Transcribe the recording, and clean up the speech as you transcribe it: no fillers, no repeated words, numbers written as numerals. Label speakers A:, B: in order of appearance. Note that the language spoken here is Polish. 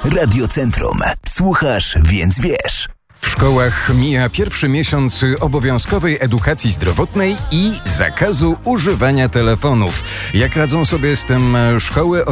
A: Radio Centrum. Słuchasz, więc wiesz.
B: W szkołach mija pierwszy miesiąc obowiązkowej edukacji zdrowotnej i zakazu używania telefonów. Jak radzą sobie z tym szkoły?